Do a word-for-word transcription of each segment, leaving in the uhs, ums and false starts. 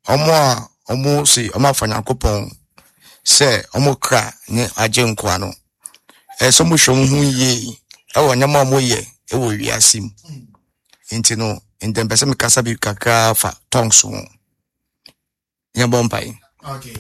omo omo si omo fa Nyankopon se omo kra ne agye nkwa no e so mo hwom hu ye e wo nyama mo ye e wo wiasim inti no indem pese me kasa bi kakra fa tongues wo nyabo mpai. Okay.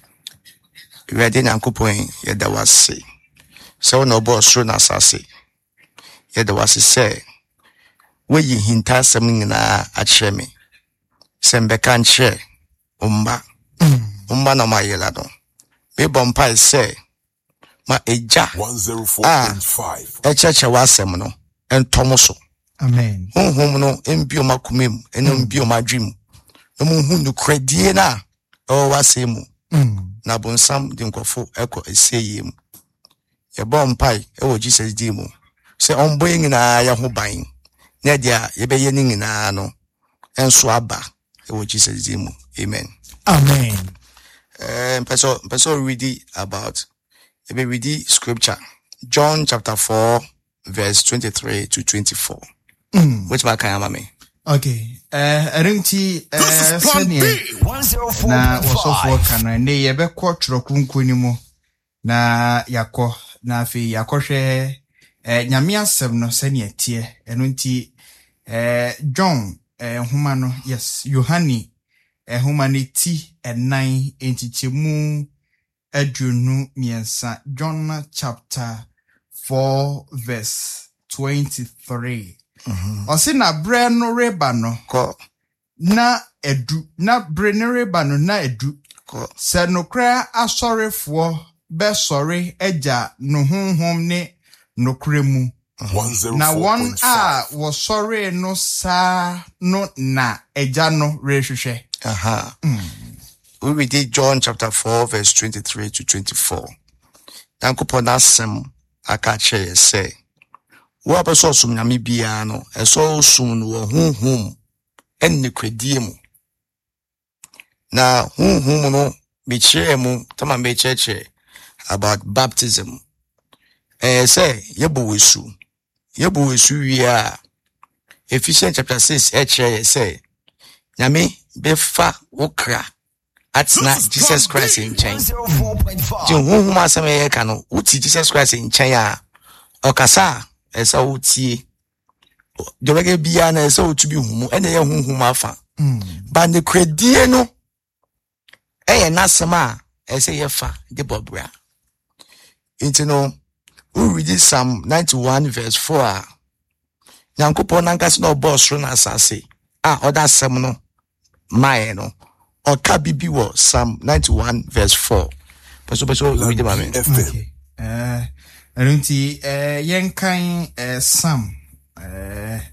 Ready Nyankopon ye da wase so no bo so na sase ye da wase se we yi hinta sem nyina a kire me sembe kan kire umba umba na mayela no me bompai se ma eja one oh four point five e cheche wasem no entomo so. Amen. Honhom no embio makumem eno mbio madwim no mu hu no kradie na o wasemu na bonsam de nkofo eko eseyem ye bompai e wo Jesus di mu se onboy nyina ya ho ban na dia ye be ye nyina no enso aba e wo Jesus di mu. Amen. Amen. Um, person, person reading about, maybe reading scripture, John chapter four, verse twenty-three to twenty-four. Mm. Which one can I me? Okay. Uh, I don't see. Uh, one oh four na point wasofo five. kana ne yebe kwa trokrunkun ni mu na yakọ na afi yakọhwe eh nyame asem no se ne atie eno nti eh John eh homa no yes Yohani eh homa ne ti enan entichemu adunu miensa John chapter four verse twenty-three. Mhm. Osi na bre no reba no Ko na edu na bre no reba no na edu ko se nokra asorefo be sore eja no honhom ne nokra mu na won a wo sore no sa no na eja no rehwehwe. aha. We read John chapter four, verse twenty-three to twenty-four. Yankopon asem aka che say, wo abeso sum nyame bia no eso sum no wo honhom en ne kwadie mu. Na honhom no be chere mu tama me cheche about baptism. Eh say yebo wesu. Yebo wesu wi a Ephesians chapter six e chere say nyame be fa wokra atna Jesus Christ in chain. one oh four point five. Je honhom asem ye ka no uti Jesus Christ in chain a okasa esa utie jobege bia na esa otubi humu ene ye honhom afa. Ba ne kredie no eye nasema ese ye fa de bobra. Into no we read Psalm ninety-one verse four. Nyankopon nankase no boss ro na asase ah oda sem no mae no oka bibi wo Psalm ninety-one verse four. Peso peso read the mame. Okay. Eh erunti eh yenkan eh Sam eh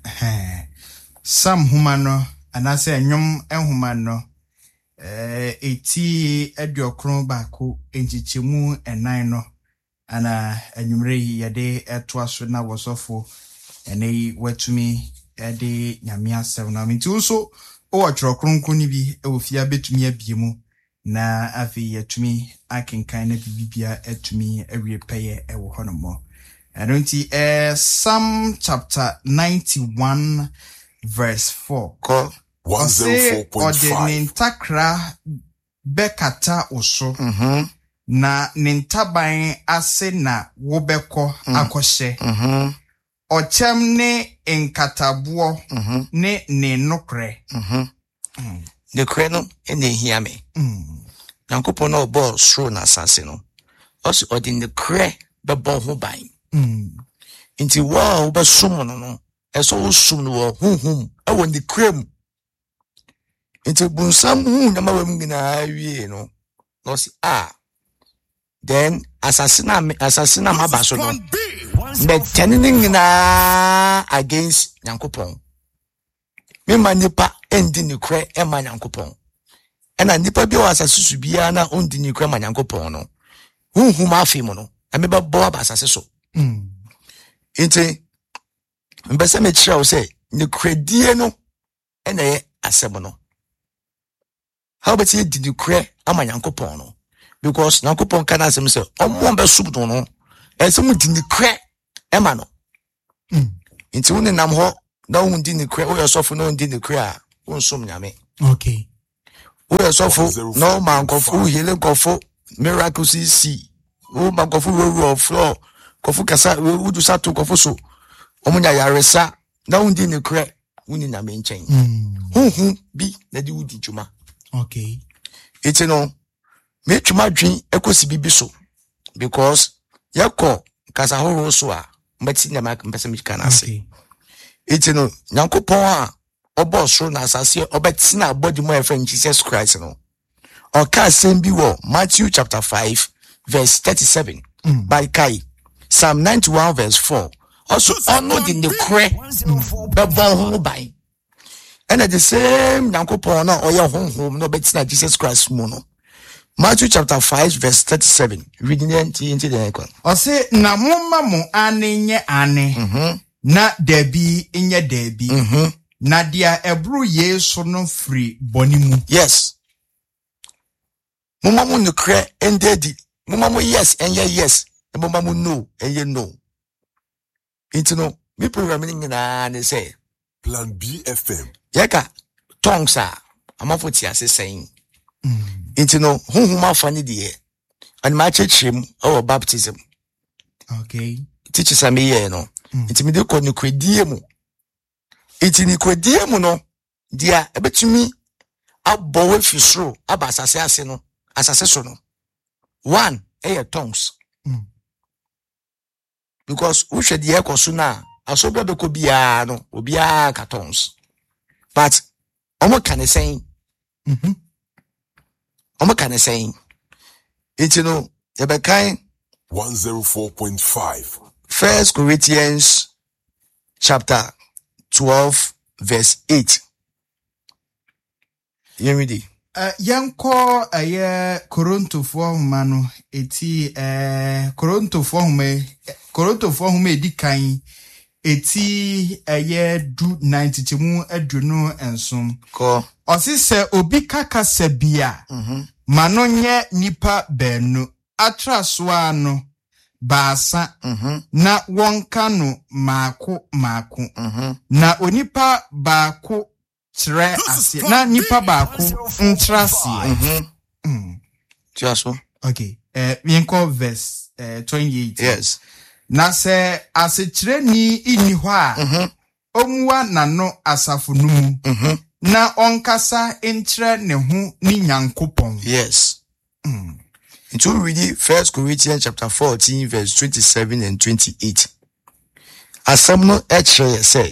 Sam humano anase enwom ehumano eh eti ediokron baako enchichemu enan no ana enwumre yede etoaso na wosofo enei watumi ede nyame asem na minti nso o watwerokronkron ni bi e ofia betumi abiemu na afi yatumi akenkan na bibibia etumi awie peye e wo honomo. Anonti eh Psalm chapter ninety-one verse four. Ko one oh four point Ode five. nintakra bekata oso mhm na nintaban ase na wobeko akoshe. mhm Ochem ne enkatabuo mhm ne ne nokre. mhm the kreno ene hear me. Mm. Yankopon no bo sro na asase no also odin the kre be bo ho ban. Mm. Inti wa wo be sum no no eso wo sum no wo honhom e won the krem. Inti bunsam hu na ma wam gina wie no no si ah then assassin assassin mabaso no me tenin na against Yankopon. Me manipa endi ni kre e ma Yankopon. Ena nipa bi wa asase su bia na ondi ni kre ma Yankopon no. Honhom afi mo no. E me ba bo abasase so. Mm. Inti mbese me kire o say ni kredie no ena ye asem no. How about you did you kre ama Yankopon no? Because Yankopon kana asem say omo be sub no no. E se mu di ni kre e ma no. Mm. Inti woni nam ho na wundi ni kre o yourself no wundi ni kre a wonsom nyame. Okay. Who are so for no man kofu healing kofu miracles see. Who man kofu roll floor kofu kasa who do satu kofu so. Omunya yaresa na undi ne kre uni na menchen. Hu hu bi na di udi juma. Okay. It's no me chuma dwen ekosi bibi so because yako kasa horo so a mbeti na mak mpese mi kana ase. It's no Nyankopon a obo so na asase obeti na body mo friend Jesus Christ no. Oka same bi wo Matthew chapter five verse thirty-seven. Mm. By Kai Psalm ninety-one verse four. Also honor the nekre bebon ho by. And at the same Nyankopon na oya honhom no beti na Jesus Christ mo no. Matthew chapter five verse thirty-seven. Reading it into the icon. O say na mumma mo ane nye ane. Mhm. Na debi inye debi. Mhm. Na dia ebru Yesu no free bonimu. Yes. Mumma mo no kre endedi. Mumma mo yes and ye yes. And mumma mo no and ye no. Into no. Me programming na ne say. Plan B F M. Yeka tongues are. Amafoti ase saying. Into no huma funny dear. And my church him our baptism. Okay. Teachers are me no. It's me de ko ni kwedie mu. It's ni kwedie mu no. Dia ebetumi abowe fisro aba asase ase no. Asase so no. One, eh tongues. Mm. Because who should the echo sooner? Asobia be ko bia no, obia ka tongues. But omo can saying. Mhm. Omo can saying. It's you know, Ebekai one oh four point five. First Corinthians chapter twelve verse eight. You read it. Uh, yanko aye Korinto fo homa no eti eh Korinto fo homa Korinto fo homa edi kan eti aye du ninety mu aduno ensom ko osise obi kaka sabia mhm mano nye nipa benu atrasoa no baasa mhm na wonka no maako maako mhm na onipa baako tre asie na nipa baako ntrasie mhm mm just okay eh yanko verse eh twenty-eight. Yes. Na se asechireni ini ho a mhm omuwa nano asafo no mu mhm na onkasa enkyere ne ho ni Nyankopon. Yes. Mm. Into reading First Corinthians chapter fourteen verse twenty-seven and twenty-eight. Asam no ekye say.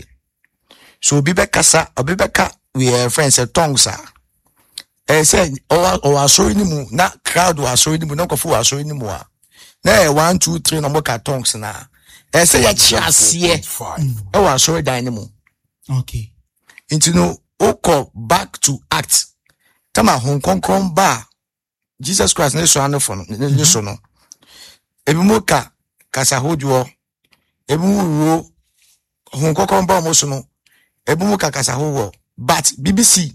So bibe kasa, obibeka we are friends at tongues are. Eh say o o asori ni mu na crowd wa asori ni mu na kofu asori ni mu a. Na one two three no moka tongues na. Eh say ya chiasie. E wa asori dan ni mu. Okay. Into no oko back to act. Tama hon konkron ba. Jesus Christ ne so ano for no. Ne so no. Ebi mo ka kasa hojo. Ebi mo ro hon konkron ba mo so no. Ebi mo ka kasa howo. But B B C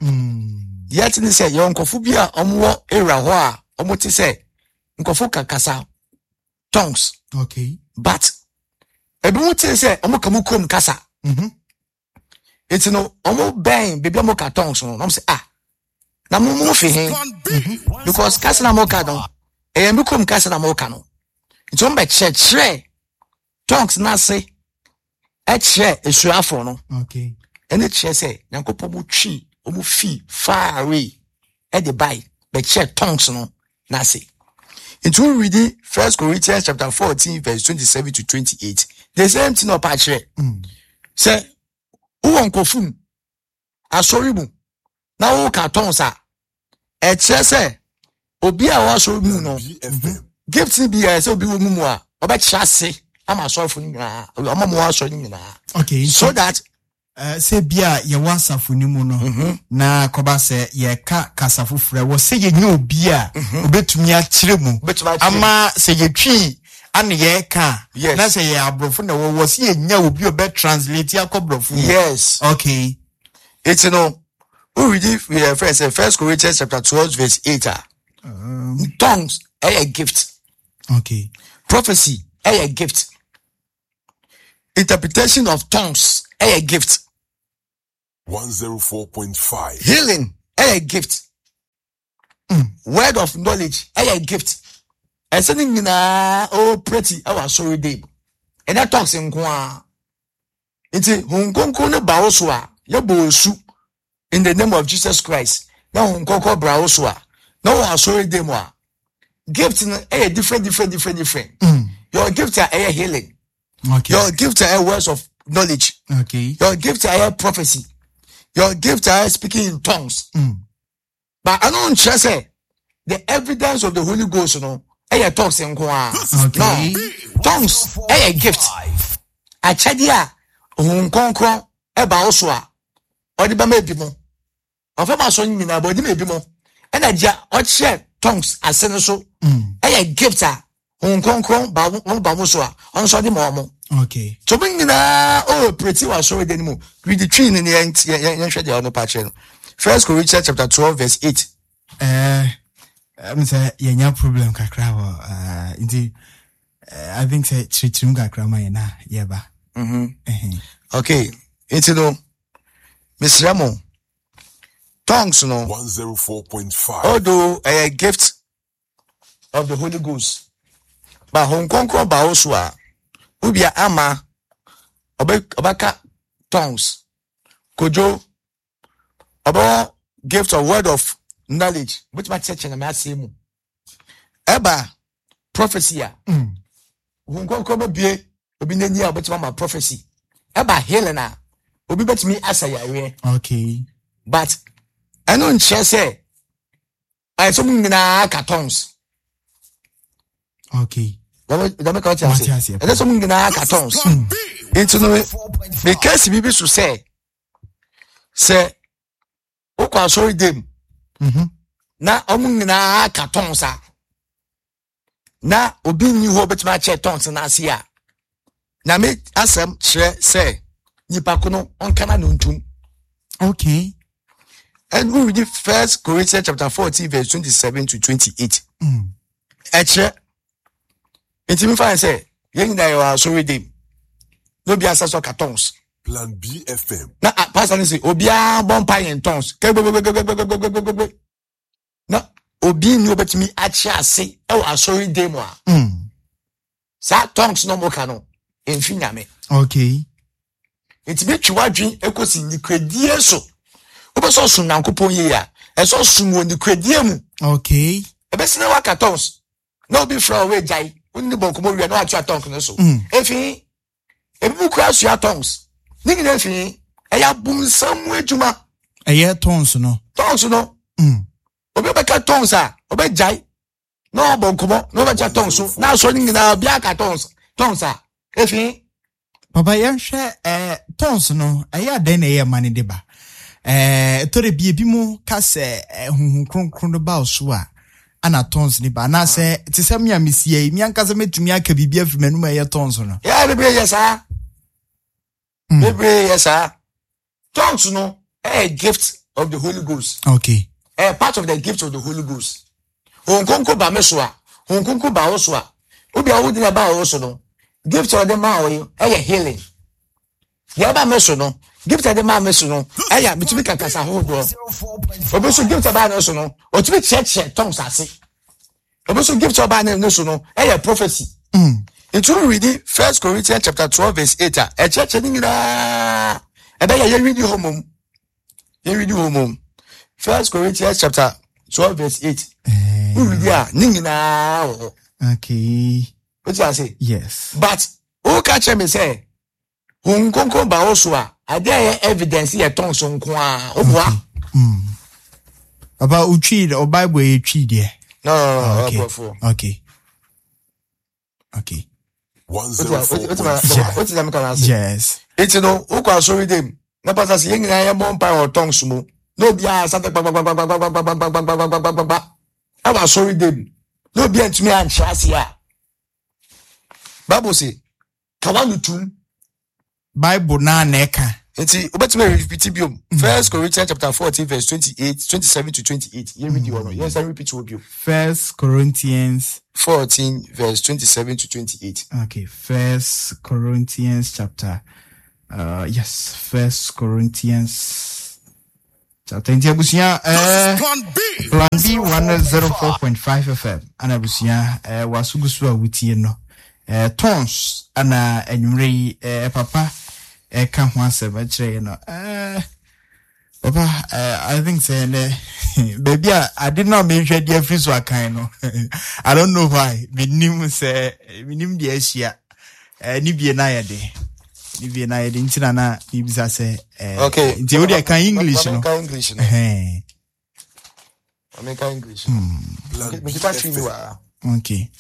mm yet ni say yon kofu bia omwo era ho a omo ti say nkofu ka kasa tongues. Okay. But ebi mo ti say omo kamu kom kasa. Mhm. It's no omo ben baby omo ka tongues no. Omo say ah na mo mo fi hin because kasa na mo ka don e mi kom kasa na mo ka no. It's on be chre tongues na say e chre esuafo no. Okay. And it says, Nyankopon mu twi, omu fi far away. E de buy, but share tongues no. Na say. Into reading First Corinthians chapter fourteen verse twenty-seven to twenty-eight. The same thing up at share. Say, who onkofum? Asori mu. Na who ka tongues a. E che say, obi a wa asori mu no. Gift bi a say obi wo mu a. Oba cha say, am asori fu ni na. Am mo asori ni na. Okay. So that Uh, se bia ye wasafo ni mu no mm-hmm. na koba se ye ka kasafo frɛ wo se ye nyo bia mm-hmm. obetumi a kyerɛ mu ama se ye twi ane ye ka yes. Na se ye abrofo na wo wo se ye nya obi obet translate akobrofo. Yes. Okay. It's you know who read it we have friends First Corinthians chapter twelve verse eight. Um, tongues a gift. Okay. Prophecy a gift. Interpretation of tongues a gift. one oh four point five. Healing, a gift. Mm. Word of knowledge, a gift. And sending in a oh pretty, our sorry day. And that talks in Kwa. It's a Hong Kong Baoswa, your soup in the name of Jesus Christ. Now Hong Kong Braoswa. No, our sorry day more. Gifts in a different, different, different, different. Mm. Your gifts are a healing. Okay. Your gifts are words of knowledge. Okay. Your gifts are prophecy. Your gifts are speaking in tongues. Mm. But I don't trust say the evidence of the Holy Ghost, you know, a tongues in Kwa. Okay. No, tongues, a gift. I chadia, Hong Kong, a baoswa, or the Bamebimo. Of a son in a body maybe and I ja, or share tongues as senator, a gift. Hong Kong, Bamuswa, on Sunday morning. Okay. So bring in a oh pretty was sorry anymore. Read the tree in the end, yeah, on the patch. First Corinthians chapter twelve, verse eight. Uh, I'm saying, yeah, no problem, Kakrawa. Uh, indeed, I think say Chitunga Krama, na, yeah, ba. Mm-hmm. Okay, it's no, Miss Ramon. Tongues, no. one oh four point five. Although a gift of the Holy Ghost. But Hong Kong Baoswa, Ubia Ama, Obaka tongues, Kojo, about gift of word of knowledge, which my church and my same. Eba prophecy. Hong Kong be Obinania, but my prophecy. Eba Helena, Obi bet me as I okay. But I don't say I saw me na tongues. Okay. The make out say. And that's something na cartons. Into no because bibi so say say o kwa sorry dem. Mhm. Na omun na cartons a. Na obi ni ho betima che tons na ase a. Na me asem kire say nipa ko no on kana no ntum. Okay. And we read First Corinthians chapter fourteen verse twenty-seven to twenty-eight. Mm. Eche It's me fine say, yen na you are sorry dim. No be answer so cartons. Plan B F M. Na pastor say obia bon pie in tongues. Na obi ni obetimi achi ase e wa sorry dim a. Mm. Sa tongues no mo kanu. Enfinya me. Okay. It's be twadwin ekosi nikredie so. Obeso so nankopon ye ya. Eso sumo nikredie mu. Okay. Ebesine wa cartons. No be from away jai. Uni bonkomo we no atua tongues no so. Efi ebu crash your tongues. Nigi na efi e ya bum sam adwuma. E ya tongues no. Tongues no. Mm. Obi be ka tongues a, obi jai. No bonkomo, no be cha tongues so. Na so nigi na bia ka tongues. Tongues a. Efi Papa yanhwe eh tongues no, e ya den e ya mane de ba. Eh tore bie bi mu ka se hunhun kronkron do ba so a. Ana tons ni ba na se ti se me amisia mi anka se metumi aka bibia fi manu ma ye tons no ya bebre yesa bebre yesa tongues no a gift of the Holy Ghost. Okay. A part of the gift of the Holy Ghost. Hong Kong ba mesoa Hong Kong ba osoa obi a wodi na ba oso no gift of the ma o e healing ya ba meso no gift of the ma meso no e ya bitumi kakasa hodo obi so gift ba na so no o tumi cheche tongues ase obi so gift ba na so no e ya prophecy. Mm. Into reading First Corinthians chapter twelve verse eight a e cheche ni na e ba ya ye read homom ye read homom First Corinthians chapter twelve verse eight. Eh. We read ya ni na Okay. what you say? Yes. But who catch me say Hong Kong ba oso a ade evidence ye ton so nko a obua. Mm. About uchi or Bible e chi there. No, no, no, Okay. no. Okay. Okay. one What oh is four what point is five. what is am can say? Yes. It's no who kwa sorry dem. Na pastor say yin na ye bon pa o ton so mo. No bia sata pa pa pa pa pa pa pa pa pa pa pa pa pa pa. I was sorry dem. No bia ntumi an chase a. Bible say kawanu tum. Bible na neka. Enti obetime repeat biom. First Corinthians chapter fourteen verse twenty-eight, twenty-seven to twenty-eight. You read the one. Yes, I repeat with you. First Corinthians fourteen verse twenty-seven to twenty-eight. Okay, First Corinthians chapter uh yes, First Corinthians chapter nti abusia eh plan B plan B one oh four point five F M ana abusia eh wasugusu a wutie no eh tons ana enwure eh papa eh ka ho aseba kire no eh papa uh, I think say uh, baby I did not mention the free so kind no I don't know why minim say minim the asia eh ni bie na ye de ni bie na ye de ntina na ni bisa say okay nti o de kan English no kan English no eh American English me kita chini wa okay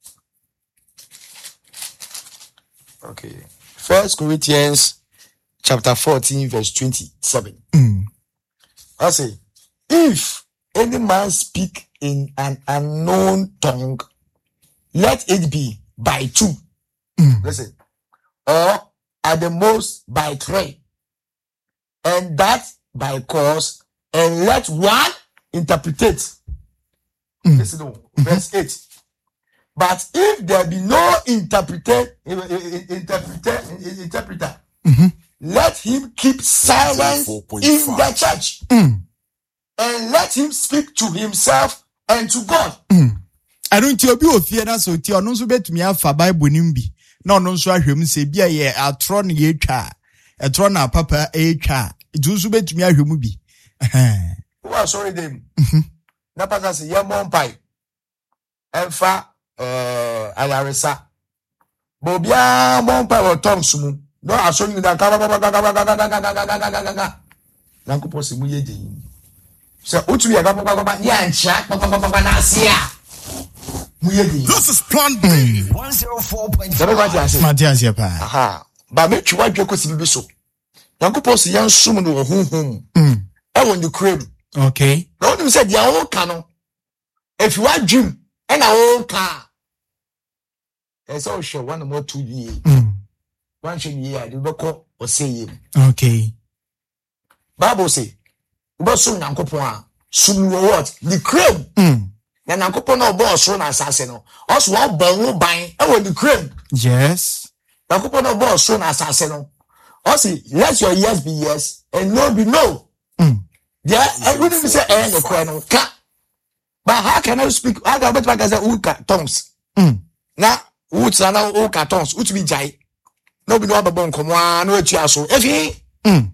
okay First Corinthians chapter fourteen verse twenty-seven. mm. I say, if any man speak in an unknown tongue, let it be by two. Mm. Listen, or at the most by three, and that by cause, and let one interpretate. Mm. Listen, no, verse eight. But if there be no interpreter, interpreter, interpreter, mm-hmm. let him keep silence in the church, mm. and let him speak to himself and to God. Mm. I don't tell you of fear so ti ono so betumi afa Bible nim bi na ono so ahwem se bia ye atro na ye twa etro na papa e twa itu so betumi ahwem bi eh Who are sorry them? Na pastor say ye mon pai emfa eh ayaresa bo bia mon pai o tongues mu no asoni da ka ka ka ka ka ka na ko posi mu ye je so utu ya ka ka ka ya ncha ka ka ka na asia mu ye je This is plan B one oh four point five. Matias ya pa aha ba me twa dwe ko sibi so na ko posi yan sum no honhom mm e won the crib okay na won say dia won ka no if you are dream e na won ka e so show one more two years mm one show year dey beko o say yim okay Bible say ubo so nyankopon a sum what the crib mm na nyankopon na obo so na asase no also one ban wo ban e won the crib yes nyankopon na obo so na asase no also let your yes be yes and no be no mm yeah I wouldn't say eh no kwa no ka but how can I speak how can I bet back say uka tongues mm na utra na uka tongues utumi jai no be no ababon komo a no etu aso efi mm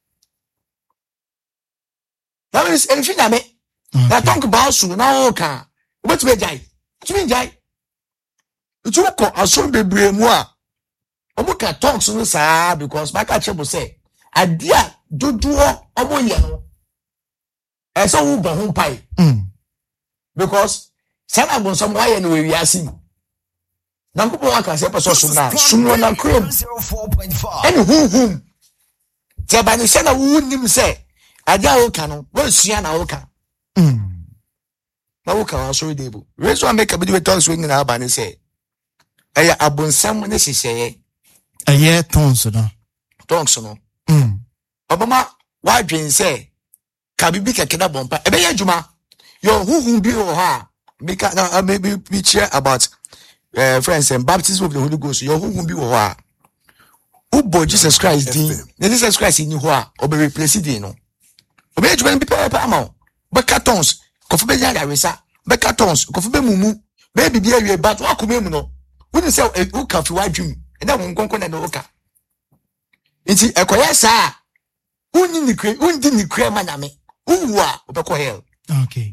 that means anything na me na tongue about so na uka utumi jai utumi jai utu ko aso bebre mu a omuka tongues no saa because maka chebo say adia dodoɔ omo ye no eso wo ba ho pai mm because sana bon some why no we asim na ko aka se person sum na sum no na krom one oh four point five. any hu hu te ba ni se na wo nim se adia wo ka no wo sua na wo ka mm na wo ka wa so debo reason make a bit tongues we na ba ni se eya abonsam ne hihye aye tons no tongues no mm obama wa dwen se ka bibi keke na bompa ebe ye adwuma your hu hu bi ho ha make na maybe we share about uh, friends and baptism of the Holy Ghost your hu hu bi ho ha ubo Jesus Christ din na Jesus Christ ni ho a obe replace din no obe adwuma bi pa pa ama be cartons kofu be ya garesa be cartons kofu be mumu be bibi awie but wa kuma mu no woni se u ka fi wa dwum na won konkon na no ka nti ekoya sa unni ni kre undi ni kre maname uwa obeko hell okay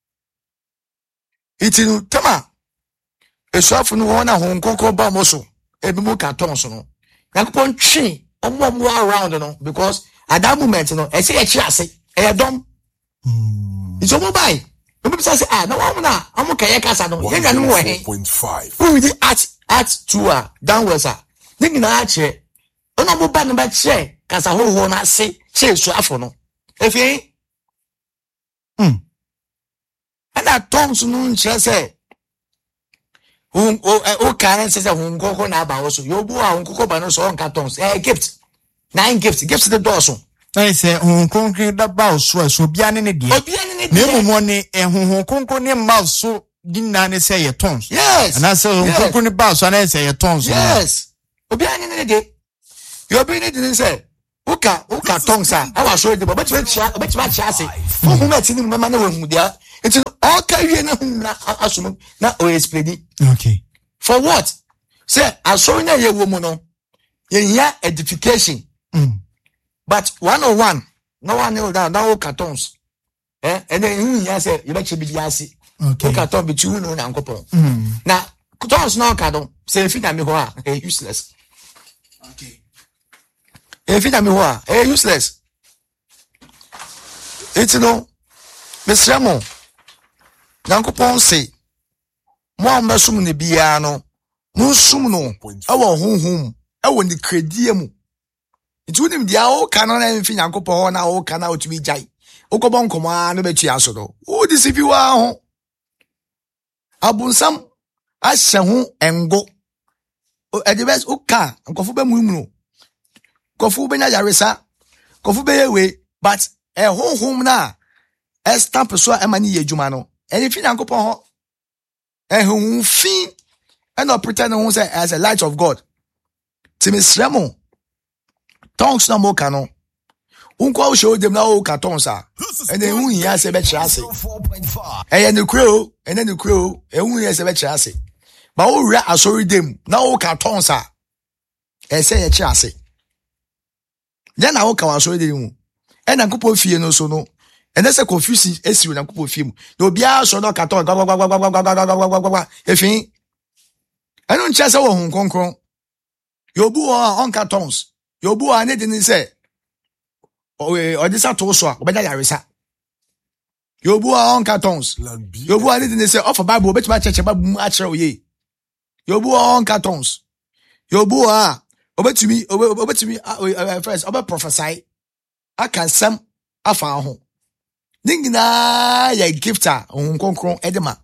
iti no tema esuafu no wona hon kokko ba mo so ebi mo ka ton so no yakopon twi omo mo around no because at that moment no e say e chi ase e dom mm iti omo bai omo bisa say ah na wo na omo ka ye kasa no ye nanu wo he point five. who di at at two a downwards a ningi na a che ono mo ba no ba che kasa ho ho na ase che esuafu no efi mm and that tongues no nche say un o o kan say say hun kokko na ba wo so yo bu a hun kokko ba no so on ka tongues eh gift nine gifts gifts the door so I say hon konkre da ba so so bia ne ne de obi ani ne na emu ne ehun konkre ne ma so dinna ne say ye tons yes and I say hon konkre ne ba so na say ye tons yes obi ani ne de yo bi ne de say Uka, uka tonguesa. I was showing the but which which match I say. Who met in the man when there? It's all carry na assume na o explain. Okay. For what? Say, I saw in a woman no. Ye edification. Mm. But one on one, no one know that now cartons. Eh? And then you say you bet you be yasi. Okay. Carton between you and Uncle. Mm. Now, cartons no carton. Say if you me hoa, eh useless. Okay. If you me hoa, eh useless. It's no, Miss Ramon. Uncle Pon say, Mo mbesum ne bia no, mo sum no, e wo honhom, e wo ne krediemu. Nti wonim dia o kana na mfi Nyankopɔn na o kana otumi jai. Okobɔ nkɔmɔ no betu aso do. O deceive wa ho. Abunsam ahyɛ ho engo. O edebes o ka nkɔfo be muimu. Nkɔfo be nya yaresa. Nkɔfo be yewe, but e honhom na e stamp so e mani yedwuma no. Eni fi Nyankopɔn ho. E honfin and not pretend who say as a light of God. Timisremo. Tongues na mo kano. Unko show them na o katonsa. And then who ya se be chase. Eh ne kro, and then the kro, e who ya se be chase. Ba o ra asori dem na o katonsa. E se ye chase. Then na o ka asori dem. E na kupo fie no so no. And there's a confusion esi na kupo fie mu. No bia so no katon gwa gwa gwa gwa gwa gwa gwa gwa. Efin. I don't chase wo hun konkron. Yobu o on cartons. Yobu a ne din say. O o disa to so a obeda yaresa. Yobu a on cartons. Yobu a ne din say off Bible obetuma church Bible mu a kire oye. Yobu a on cartons. Yobu a obetumi obetumi first obe prophesy. Aka sam afa ho. Ningina ya gifter hun konkron edema.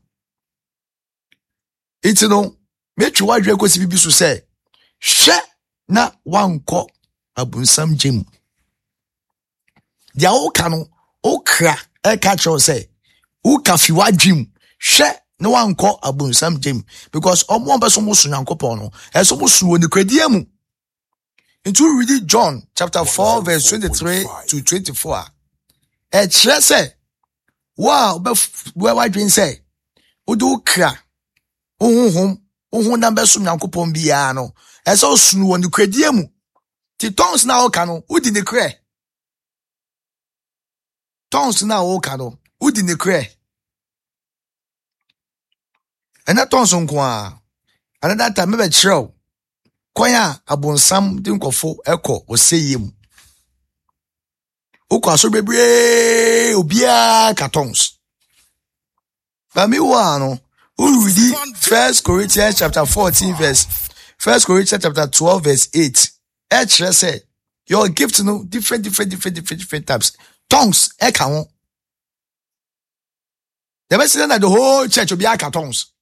It's no metwi wadwe kosi bibi so say hwe na wanko abunsam gem dia o ka no o kra e ka cho say o ka fi wadwem hwe na wanko abunsam gem because omo beso mo so Nyankopon no e so mo so woni kradie mu into read John chapter four verse twenty-three to twenty-four e kire say wow be wadwen say o do kra ohunhum ohun na beso Nyankopon bia no ese osunu woni kradie mu ti tons na o ka no udi ne kre tons na o ka no udi ne kre ena tons nko a another time me be chiro kwanya abonsam di nkofo ekọ oseyem ukọ aso bebre obia ka tons ba mi wa no we read First Corinthians chapter fourteen verse First Corinthians chapter twelve verse eight. H say your gift no different different different different different types. Tongues e ka ho. The best is that the whole church will be aka tongues.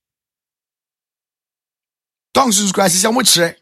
Tongues is Christ is how much re.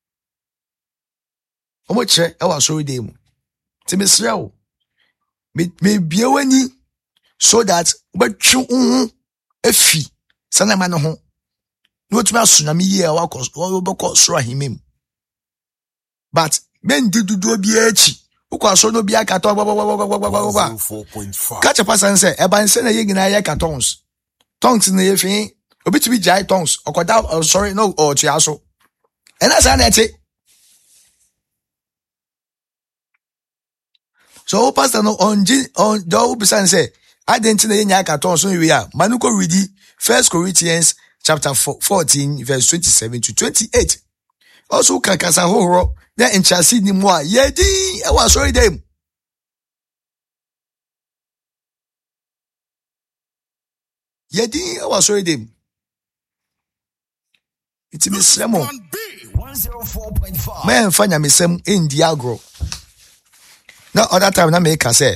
How much re e wa so dey mu. Ti me sre o. Me me biewani so that betwu hu efi sana ma no ho. No tuma tsunami ye wa ko wo boko soro ahimem. But men didudu obi echi. Ukwa so no bia katon gwa gwa gwa gwa gwa gwa. four point five. Catch a person say e ban se na ye gina ye katons. Tongues na ye fin. Obi to be jai tongues. Okoda oh, sorry no o to aso. And that's an ete. So pastor no on on do bisan say I didn't know ye katons so we are. Manuko read First Corinthians chapter fourteen verse twenty-seven to twenty-eight. Also kakasa horo na enchasi ni mo a yedi e wa sorry dem. Yedi e wa sorry dem. It's me semo. one oh four point five. Man fanya me sem in diagro. Na other time na make say.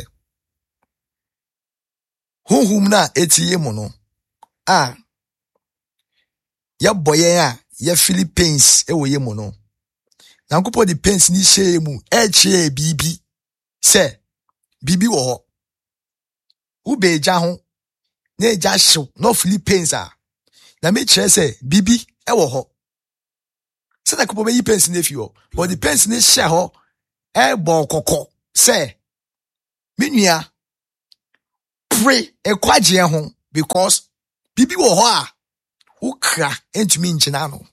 Honhum na etiye mo no. Ah. Ya boye a ya Philippines e wo ye mo no. Nyankopɔ de pains ni hye mu e kye bibi se bibi wo ho. Wo be gya ho na gya hyew no Philippines a. Na me kye se bibi e wo ho. Se na kopɔ be yi pains na fi ho. But the pains ni hye ho ebo koko say minua pray ekwaje ho because bibi wo ho a ukra entumi nchina no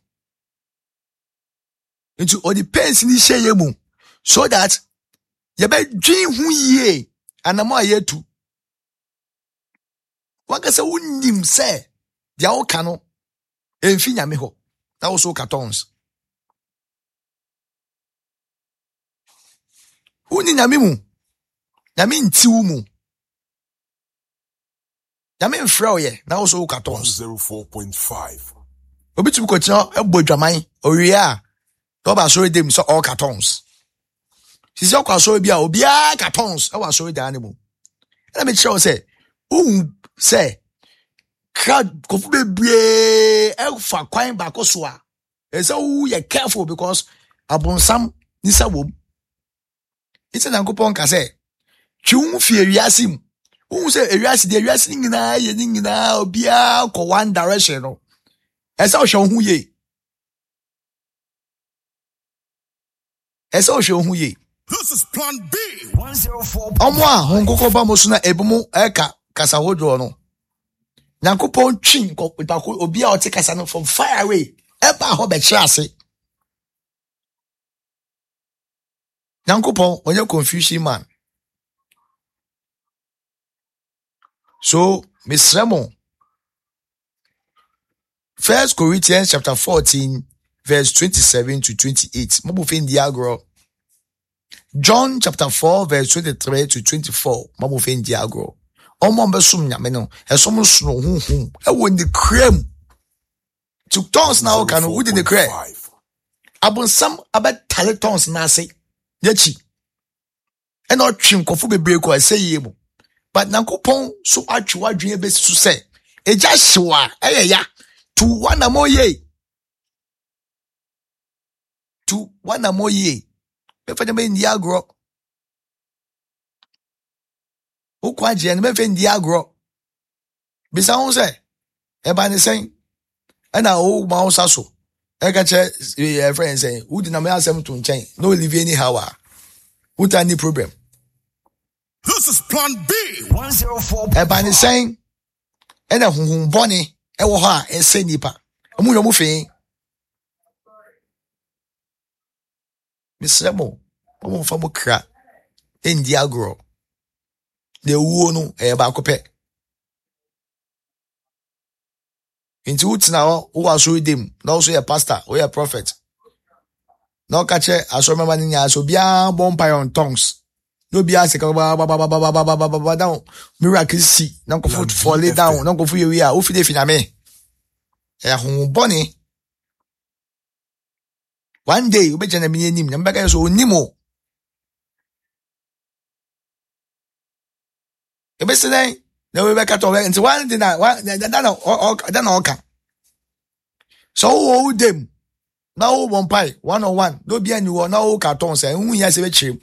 into all the pains ni sheye mu so that ye be dwin hu yie anamo ayetu waka se unim se dia wo ka no emfi nyame ho that was so cartons uni nyame mu nyame nti wu mu nyame mfra oye that was so cartons one oh four point five. obi tu ko tina ebo dwaman owie a to ba so dem so all cartons sisi okwa so bia obi a cartons e wa so dan mu na me kire o say um say crowd kofu bebre e fa kwan ba ko so a e say who you careful because abonsam ni sa wom it's an ankopon ka say twu fie wiase mu who say wiase de wiase nyina ye nyina obi a ko one direction no e say o hwe hu ye e say o hwe hu ye. This is Plan B. one oh four. Omo a honkoko ba mo so na ebumu eka kasa hodro no. Nyankopon twin ko pako obi a o te kasa no from far away. Eba ho be kire ase. Nyankopon onye confusion man. So, Miss Ramon, First Corinthians chapter fourteen, verse twenty-seven to twenty-eight. Mo fin diagro. John chapter four, verse twenty-three to twenty-four. Mo fin diagro. Omo mbesum nyame no. Esom sno hu hu. E won the cream. To tons na o kan wo di the cream. Abon sam about tons na say. Yechi. E no twim kofu bebre ko say yemu. But nankopon so atwe wadwen be su say. Eja hyewa eye ya. To one more ye. To one more ye. Me fa dem ndi agro. O kwa je me fa ndi agro. Bisa won say e ba ne sen. E na o ma o saso. E ka che e friend say, "Who did na me asem to nchen? No live anyhow. Who any problem?" This is Plan B. one oh four. E ba ne sen. E na hunhun boni e wo ha e se nipa. Omu yo mu fe. Misremo, omo fa mo kra. Endi agro. De wo no e ba ko pe. Inti utina o wo aso dem, na also a pastor, or a prophet. No kache aso mama ni aso bia bompa on tongues. No bia se ka ba ba ba ba ba ba ba ba down. Miracle see, na ko foot fall down, na ko fu ye a, o fi de fi na me. E hon boni. One day, you bet you na me nim, na mbaka so onimo. E be se den, na we be ka to we, nti one day na, one that na that na oka. So o dem. Na o bon pai, one on one. No bia ni wo na o carton say, hu ya se be chim.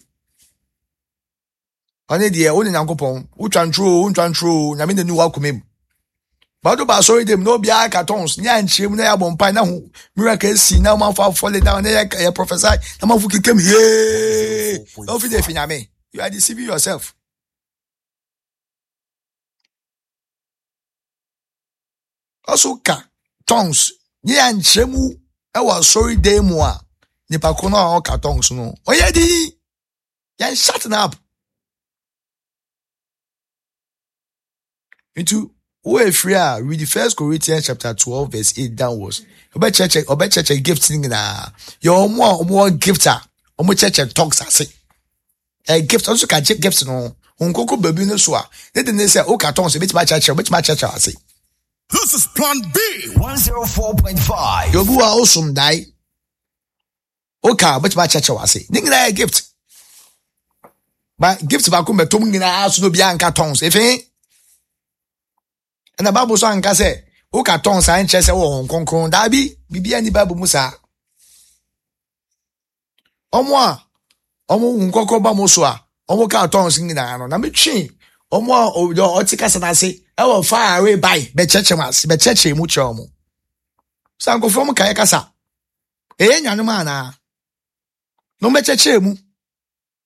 Ane de o ni Nyankopon, u twantro, u twantro, na me de ni wa komem. Ba do ba sorry dem no bia cartons, nya nchim na ya bon pai na hu miracle see na man fa fall down na ya prophesy, na man fu kikem he. No fit dey finyame. You are deceiving yourself. Also ka tongues, nya nchemu e wa sorry dey mu a nipa ko na o ka tongues no. Oye di. Yan shut up. Into we free read the First Corinthians chapter twelve verse eight downwards. Obe church obe church gift na your more more gifter. Omo church talks ase. A gift also can check gifts no. Unkoko baby no so a. They dey say o carton so bit ma church, bit ma church ase. This is Plan B. one oh four point five. Yo bu a osum dai. O ka bit ma church ase. Ning na gift. But gift ba ko metom ngina so no bia nka tons. Efe and the Bible so anka say, o ka ton sa nche se wo hon konkron da bi bibia ni Bible musa. Omo a omo nkoko ba mo so a omo ka ton sin na no na metwi omo a o ti kasa na se e wo far away by be cheche mas be cheche mu che omo. Sanko from ka kasa. E nya no ma na. No me cheche mu.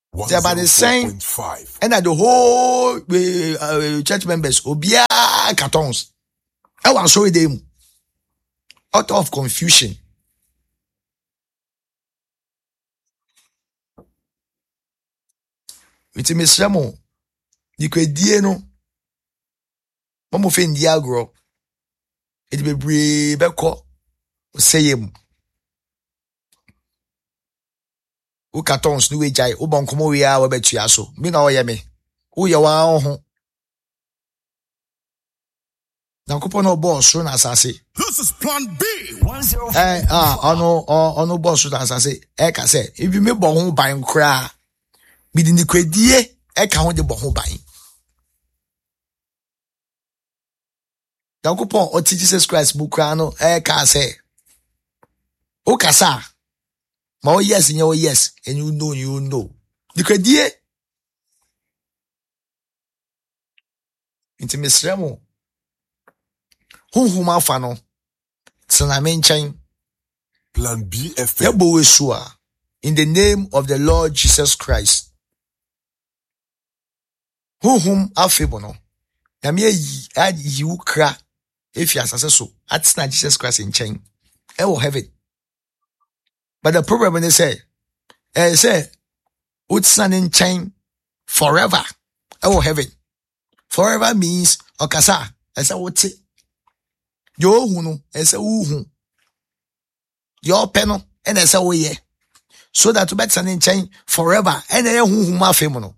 They're about the same. And that the whole uh, church members obia cartons. I want to show them out of confusion. It's a misramo. You could dear no. Mama fin diagro. It be brave beko. Say him. O cartons no way jai. O bon komo we are we betu aso. Me na oye me. O ye wa ho. Na kopo no boss so na asase. This is plan B. one zero four. Eh ah ono ono boss so na asase. E ka say if you me bo ho ban kra. Bi di ni kwadie e ka ho de bo ho ban. Na kopo o ti Jesus Christ bu kra no e ka say. O kasa. Ma oh yes, and you yes, and you know, you know. The credit into Miss Remo. Who whom I found Sanamen chain. Plan B F M. Yabo Yeshua. In the name of the Lord Jesus Christ. Who whom I favour. Yamia ye add you cra if you are successful. At not Jesus Christ in chain. I will have it. But the problem when they say, eh, say, what's in chain forever? I will have it. Forever means, okasa, I say, what's it? Yo, huno, I say, uhu. Your penno, and I say, oh, yeah. So that to bet in chain forever, and I who ma femono.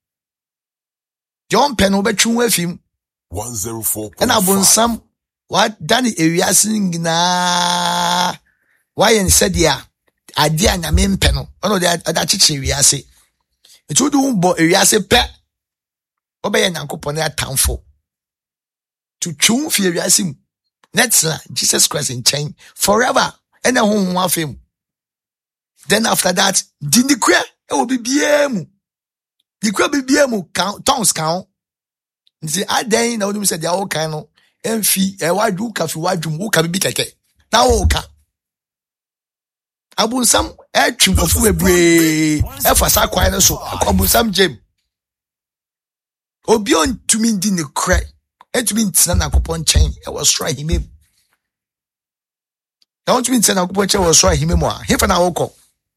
John penno bet you with him. one zero four. And I want some, what Danny area singing na. Why and said, yeah. Adia na mempe no ono de adachiche wiase etudu bo wiase pe obeye nyankopon na atamfo to twu fi wiase mu netla Jesus Christ in chain forever and honhom afem. Then after that dindi kra e wo bibia mu di kra bibia mu count tons count nti adan na wonu se dia wo kan no emfi e wadu ka fi wadu mu ka bibi keke na wo ka Abunsam e twimfofo bebre e fasa kwan no so abunsam gem obi on tumi ndi ne kra e tumi ntina na kopon chen e was try him na on tumi ntina na kopon chen was try him mo a hefa na woko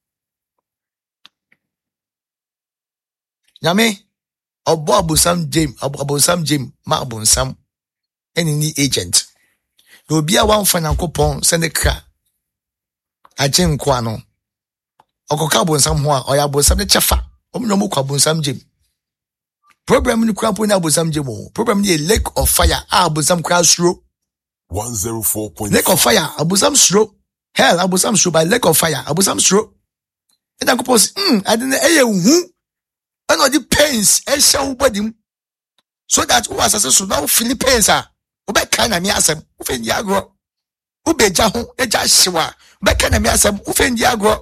nyame obo abunsam gem abunsam gem ma abunsam eni ni agent na obi a wan fa na kopon se ne kra Ajin kwano. Okoka bonsam ho a oya bonsam ne chefa. Omno mu kwa bonsam jim. Problem ni krampo na bonsam jim o. Problem ni a lake of fire. Ah bonsam kra suro. one zero four point Lake of fire. Abusam suro. Hell abusam suro by lake of fire. Abusam suro. E dan ko pos hmm adene eye hu. Ano di pains e sha wo body so that who asase so now Philippines ah. Obe kan na mi asem. Wo fe ndi agro. Wo beja ho e ja hyewa. Beka na me asem ufendi agro.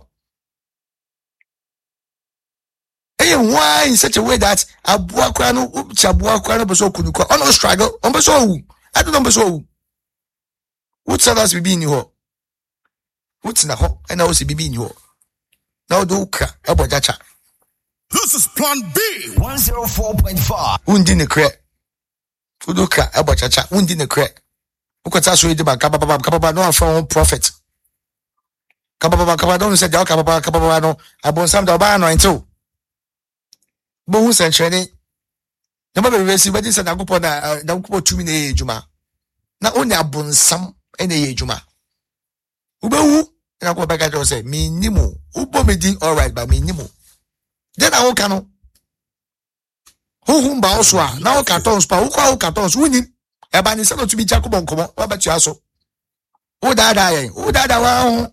Eh why in such a way that abua kwa no chabua kwa no beso kunu kwa ono struggle on beso wu I don't know beso wu what us bibi ni ho what na ho and now si bibi ni ho now do kra ebojacha. This is plan B. one zero four point five. Undi ne kra udo kra ebojacha undi ne kra ukota so yidi ba kababa kababa no afon prophet kababa kababa don se ja kababa kababa no abonsam da ba no ento bo hu senchene na ba be si ba din se na gopo na na gopo tumi na ejuma na oni abonsam ene ejuma ubewu na ko ba ga jo se minimo ubo me din all right ba minimo then I won't know who whom ba oso a na o cartons pa wo kwa o cartons wuni e ba ni se no tumi jacob onkomo wa ba tu aso o da da yen o da da wa ho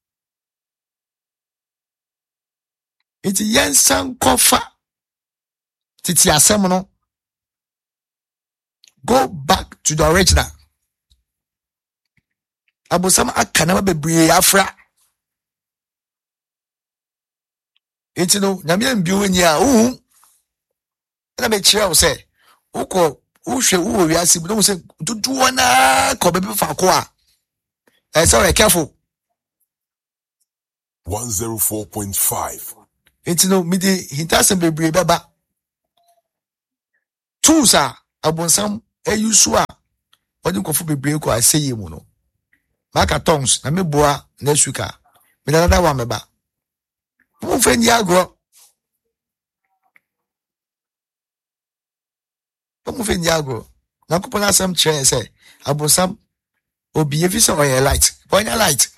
iti yensan kofa titi asem no go back to the original abosam akana bebre afra iti no nyame mbiwo ni a uhu na be kire o se uko uhwe uwo wiase bu no se dudu na ko be fa ko a eh sorry careful one zero four point five. Enti no me de hintasem bebre beba. Tools a abonsam eyusu a odi nkofo bebre ko aseye mu no. Maka tongues na me boa next week a. Me da da wa meba. Mo fe ndi agro. Mo fe ndi agro. Na ko pona sam chere say abonsam obi efisa oye light. Ponya light.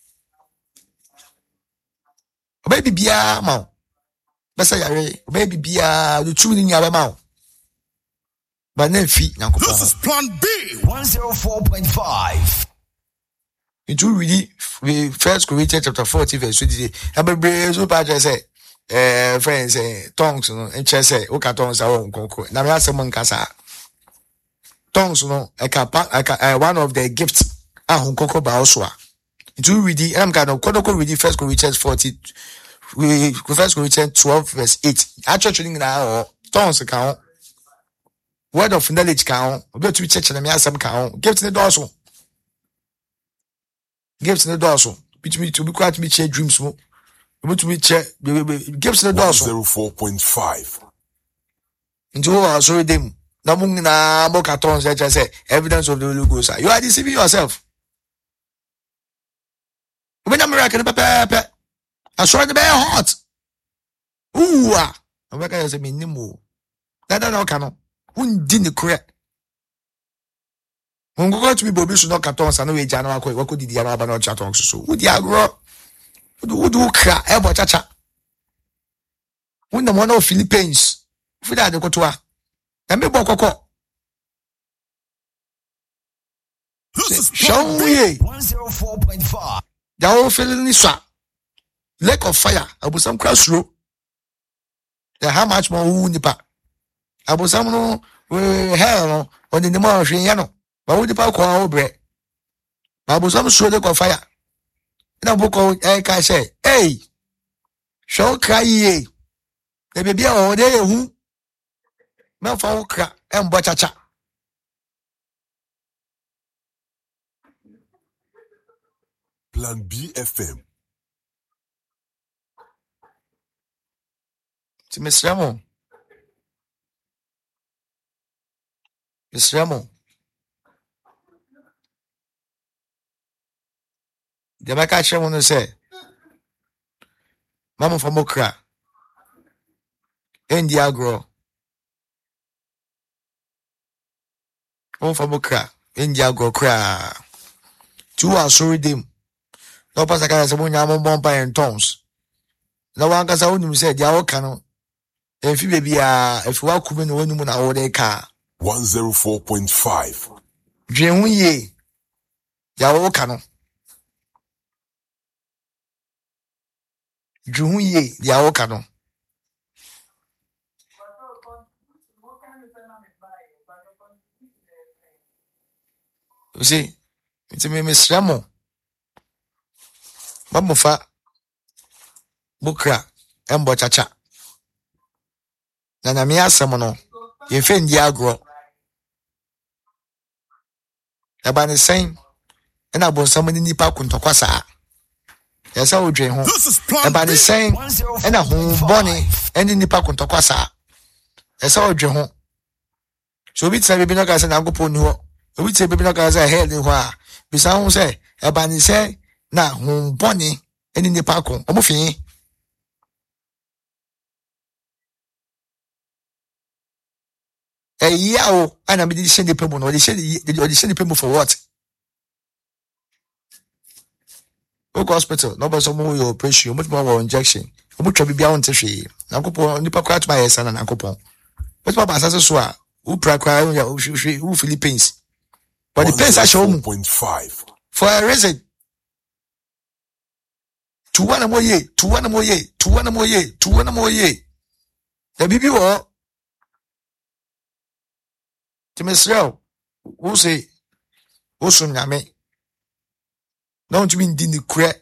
Baby bia ma. Besa yare, baby bia the two ni aba ma. Ba na fi nyankopon. This is Plan B one oh four point five. It will read First Corinthians chapter forty verse twenty. Abebre so pa say eh friends eh tongues no enche say o ka tongues a won konko. Na me asem nkasa. Tongues no e ka uh, one of the gifts a hon konko ba also a. It will read am ka no kodoko read First Corinthians forty we First Corinthians twelve verse eight. Actually na tongues ka word of knowledge ka on. Obi to church na me asem ka on. Gift ne do also. Gifts in the dorsal. Between to be quite me share dreams more. Able to be chair gifts in the dorsal. zero four point five. Into our sorry them. Namung na moka tons that I say evidence of the Holy Ghost. You are deceiving yourself. When I'm American, papa, I saw the bear hot. Ooh, ah, American has a minimum. That I know cannot. Who didn't correct. When go to be Bobby should not cartons and away Jana what could the Araba chatons so would ya grow? Would do cry elbow chacha? When the one of Philippines, for that the cotua. And me boko. Show me one oh four point five. The whole feeling is lack of fire. I was some cross road. How much more who nipa? I was some no hell on the demolition yano. But what the power call bread? I was some sure of fire. Now, book out, I say, hey, show cry ye. There may be all day who Melfo crack and bachacha. Plan B F M. To Miss Ramon. Miss Ramon. The Maka Chairman say, Mamma for Mokra, India grow. One for Mokra, India grow cra. Two are sorry dim. No pass a kind of one yam bomb and tones. No one can say, only said, Yaw cano. If you baby, if you are coming when you want a car. one oh four point five. Dream ye, Yaw cano. Drew ye, the Aokano. You see, it's a Miss Ramo. Mamufa Bukra and Bochacha. Nanamia Samono, you find the agro. About the same, and I was summoning the Pakuntokwasa. Yes, I would dream home. About the same, and a home bonnie, and in the park on Tokwasa. Yes, I would dream home. So we say, Baby Nogas and Uncle Ponu. We say, Baby Nogas are held in Hua. Besides, say, about the same, now home bonnie, and in the park on Omofi. A yao, and I'm the same people, or the same people for what? Ogo hospital, no but more your operation, much more injection. Much of be on tissue. Uncle Nipa cracked my son and Uncle. What's my pastor swa? Who cry who Philippines? But the place I show me point five. For a reason. To one more ye, to one more ye, to one more ye, to one more ye. The baby war. To Miss Row, who say, Osun Yame. Don't mean in the crack.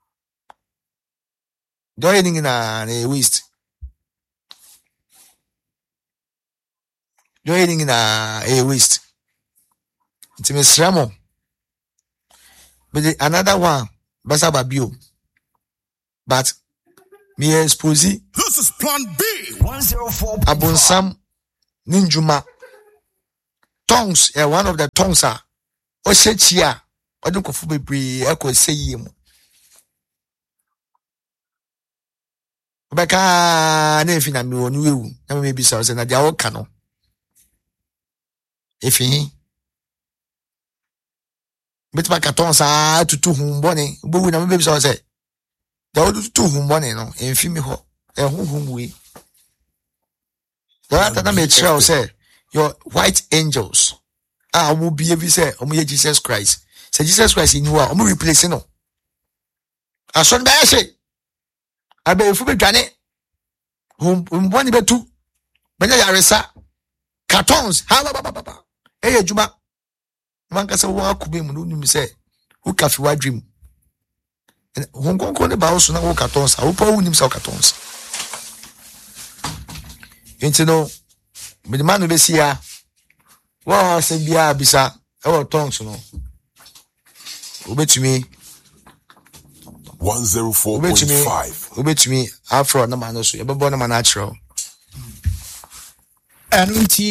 Doing in a waste. Doing in a waste. It's Miss Ramo. But the, another one, Basa Babio. But me expose This is Plan B. one oh four point five. abonsam ninjuma tongues eh, one of the tongues are o shechia o de kofu bebre e ko seyi mu obeka na efi na me wonu ewu na me bi sa na dia wo ka no efi betima ka tongues a tutu humbone bowu na me bi sa say dia wo tutu humbone no enfi mi ho e huhum we that that me tell say your white angels ah will be every say omo ye Jesus Christ say Jesus Christ in you are omo replace no ason ba say abe fu be dwane hum boni betu benya yaresa cartons ha ba ba ba ba eh ejuma man ka say wo akube mu no nim say who cafe wa dream hon kon kon ba so na wo cartons ha wo pa wo nim say cartons you know me the man be see ya wa say bia bisa e wo tongues no obetumi one oh four point five. obetumi afro na man so ye bebo na man natural And